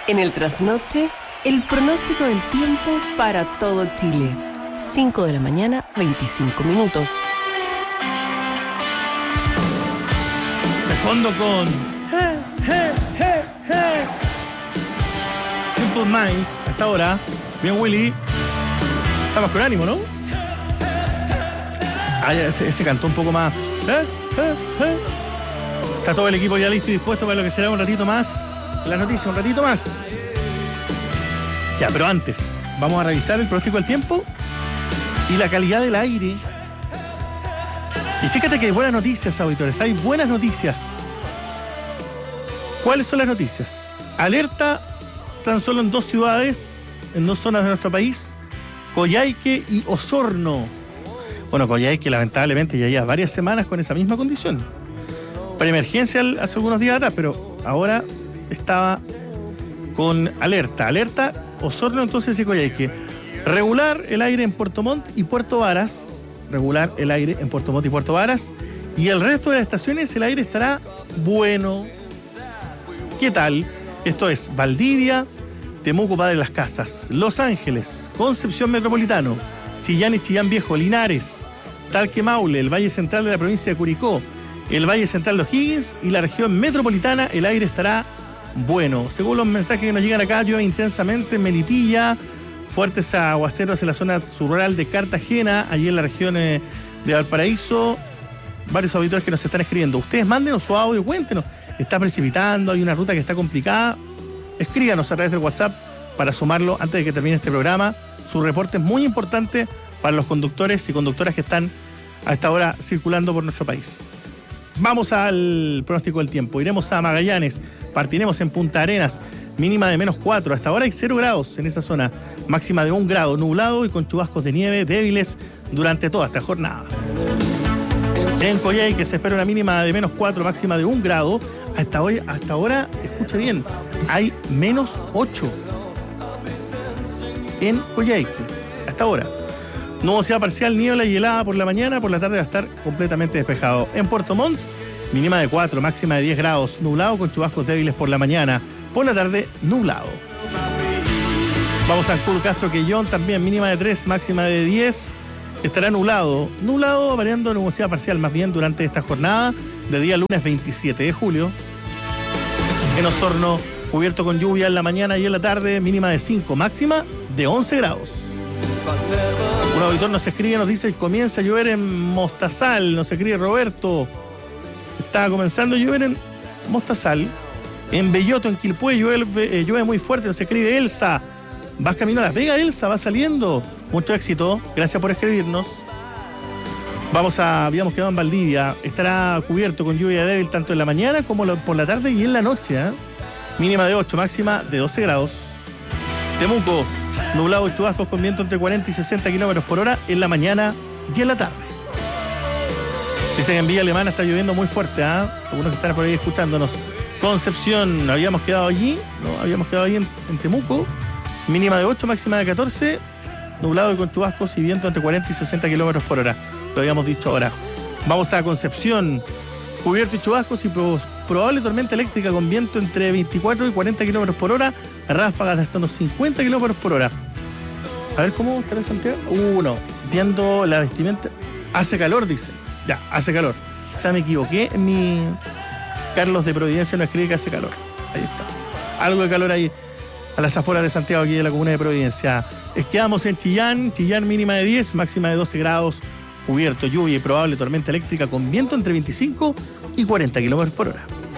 En el trasnoche, el pronóstico del tiempo para todo Chile. 5 de la mañana, 25 minutos. De fondo con Simple Minds hasta ahora. Bien, Willy. Estamos con ánimo, ¿no? Ah, ya, ese cantó un poco más. Está todo el equipo ya listo y dispuesto para lo que será un ratito más. Las noticias, un ratito más. Ya, pero antes, vamos a revisar el pronóstico del tiempo y la calidad del aire. Y fíjate que hay buenas noticias, auditores. Hay buenas noticias. ¿Cuáles son las noticias? Alerta tan solo en 2 ciudades, en 2 zonas de nuestro país: Coyhaique y Osorno. Bueno, Coyhaique lamentablemente ya lleva varias semanas con esa misma condición. Preemergencia hace algunos días atrás, pero ahora estaba con alerta. Alerta Osorno entonces y Coyhaique. Regular el aire en Puerto Montt y Puerto Varas. Regular el aire en Puerto Montt y Puerto Varas. Y el resto de las estaciones el aire estará bueno. ¿Qué tal? Esto es Valdivia, Temuco, Padre Las Casas, Los Ángeles, Concepción Metropolitano, Chillán y Chillán Viejo, Linares, Talque Maule, el Valle Central de la provincia de Curicó, el Valle Central de O'Higgins y la región metropolitana, el aire estará bueno. Según los mensajes que nos llegan acá, llueve intensamente en Melipilla, fuertes aguaceros en la zona rural de Cartagena, allí en la región de Valparaíso. Varios auditores que nos están escribiendo. Ustedes mándenos su audio, cuéntenos. Está precipitando, hay una ruta que está complicada. Escríbanos a través del WhatsApp para sumarlo antes de que termine este programa. Su reporte es muy importante para los conductores y conductoras que están a esta hora circulando por nuestro país. Vamos al pronóstico del tiempo. Iremos a Magallanes, partiremos en Punta Arenas, mínima de -4. Hasta ahora hay 0 grados en esa zona, máxima de 1 grado, nublado y con chubascos de nieve débiles durante toda esta jornada. En Coyhaique se espera una mínima de -4, máxima de 1 grado. Hasta ahora, escucha bien, hay -8 en Coyhaique. Hasta ahora. Nubosidad parcial, niebla y helada por la mañana, por la tarde va a estar completamente despejado. En Puerto Montt, mínima de 4, máxima de 10 grados, nublado con chubascos débiles por la mañana, por la tarde nublado. Vamos a Curro Castro Quellón, también mínima de 3, máxima de 10, estará nublado, variando nubosidad parcial más bien durante esta jornada de día lunes 27 de julio. En Osorno, cubierto con lluvia en la mañana y en la tarde, mínima de 5, máxima de 11 grados. Un auditor nos escribe, nos dice: comienza a llover en Mostazal, nos escribe Roberto. Está comenzando a llover en Mostazal. En Belloto, en Quilpué, llueve muy fuerte, nos escribe Elsa. Vas camino a La Pega, Elsa, va saliendo. Mucho éxito, gracias por escribirnos. Habíamos quedado en Valdivia. Estará cubierto con lluvia débil tanto en la mañana como por la tarde y en la noche, ¿eh? Mínima de 8, máxima de 12 grados. Temuco, nublado y chubascos con viento entre 40 y 60 kilómetros por hora en la mañana y en la tarde. Dicen que en Villa Alemana está lloviendo muy fuerte, ¿ah? Algunos que están por ahí escuchándonos. Concepción, habíamos quedado allí en Temuco. Mínima de 8, máxima de 14. Nublado y con chubascos y viento entre 40 y 60 kilómetros por hora. Lo habíamos dicho ahora. Vamos a Concepción. Cubierto y chubascos y probable tormenta eléctrica con viento entre 24 y 40 kilómetros por hora, ráfagas de hasta unos 50 kilómetros por hora. A ver cómo estará en Santiago. No, viendo la vestimenta. Hace calor, dice. Ya, hace calor. O sea, me equivoqué. Mi Carlos de Providencia no escribe que hace calor. Ahí está. Algo de calor ahí a las afueras de Santiago, aquí de la comuna de Providencia. Quedamos en Chillán mínima de 10, máxima de 12 grados. Cubierto, lluvia y probable tormenta eléctrica con viento entre 25 y 40 kilómetros por hora.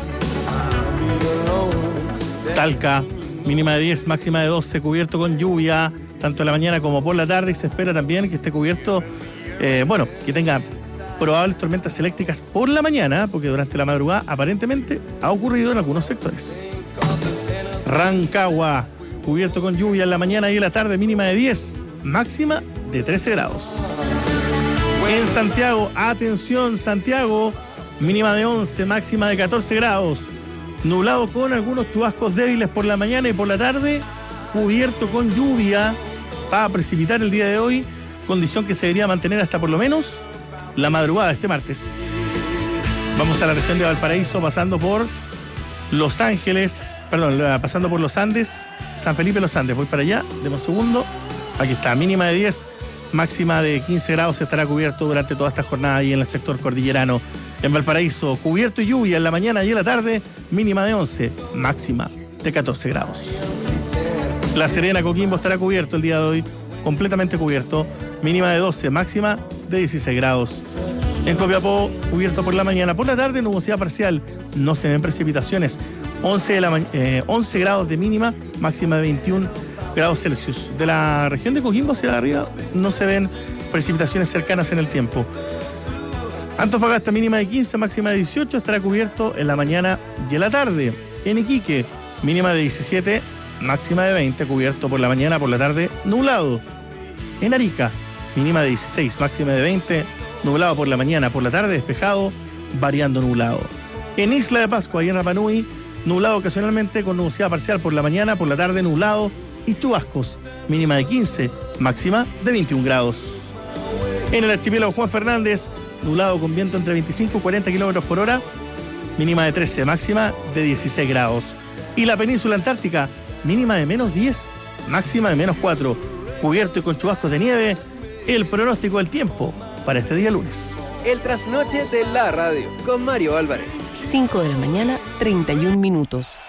Talca, mínima de 10, máxima de 12, cubierto con lluvia, tanto en la mañana como por la tarde, y se espera también que esté cubierto, que tenga probables tormentas eléctricas por la mañana, porque durante la madrugada aparentemente ha ocurrido en algunos sectores. Rancagua, cubierto con lluvia en la mañana y en la tarde, mínima de 10, máxima de 13 grados. En Santiago, atención Santiago, mínima de 11, máxima de 14 grados. Nublado con algunos chubascos débiles por la mañana y por la tarde, cubierto con lluvia para precipitar el día de hoy, condición que se debería mantener hasta por lo menos la madrugada de este martes. Vamos a la región de Valparaíso, pasando por Los Ángeles, perdón, pasando por los Andes, San Felipe Los Andes, voy para allá, demos un segundo. Aquí está, mínima de 10, máxima de 15 grados, estará cubierto durante toda esta jornada ahí en el sector cordillerano. En Valparaíso, cubierto y lluvia en la mañana y en la tarde, mínima de 11, máxima de 14 grados. La Serena, Coquimbo estará cubierto el día de hoy, completamente cubierto, mínima de 12, máxima de 16 grados. En Copiapó, cubierto por la mañana, por la tarde, nubosidad parcial, no se ven precipitaciones, 11 grados de mínima, máxima de 21 grados Celsius. De la región de Coquimbo hacia arriba no se ven precipitaciones cercanas en el tiempo. Antofagasta, mínima de 15, máxima de 18, estará cubierto en la mañana y en la tarde. En Iquique, mínima de 17, máxima de 20, cubierto por la mañana, por la tarde, nublado. En Arica, mínima de 16, máxima de 20, nublado por la mañana, por la tarde, despejado, variando nublado. En Isla de Pascua y en Rapa Nui, nublado ocasionalmente con nubosidad parcial por la mañana, por la tarde, nublado y chubascos, mínima de 15, máxima de 21 grados. En el archipiélago Juan Fernández, nublado con viento entre 25 y 40 kilómetros por hora, mínima de 13, máxima de 16 grados. Y la península antártica, mínima de menos 10, máxima de menos 4, cubierto y con chubascos de nieve. El pronóstico del tiempo para este día lunes. El trasnoche de la radio con Mario Álvarez. 5 de la mañana, 31 minutos.